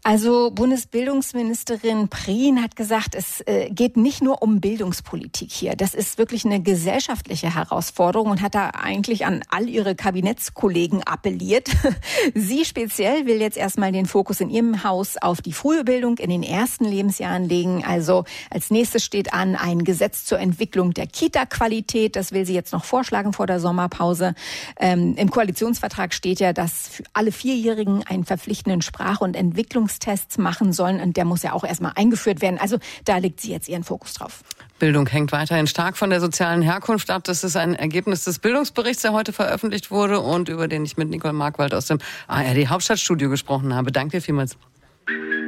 Also Bundesbildungsministerin Prien hat gesagt, es geht nicht nur um Bildungspolitik hier. Das ist wirklich eine gesellschaftliche Herausforderung und hat da eigentlich an all ihre Kabinettskollegen appelliert. Sie speziell will jetzt erstmal den Fokus in ihrem Haus auf die frühe Bildung in den ersten Lebensjahren legen. Also als nächstes steht an ein Gesetz zur Entwicklung der Kita-Qualität. Das will sie jetzt noch vorschlagen vor der Sommerpause. Im Koalitionsvertrag steht ja, dass für alle Vierjährigen einen verpflichtenden Sprach- und Entwicklungstests machen sollen. Und der muss ja auch erstmal eingeführt werden. Also da legt sie jetzt ihren Fokus drauf. Bildung hängt weiterhin stark von der sozialen Herkunft ab. Das ist ein Ergebnis des Bildungsberichts, der heute veröffentlicht wurde und über den ich mit Nicole Markwald aus dem ARD Hauptstadtstudio gesprochen habe. Danke dir vielmals.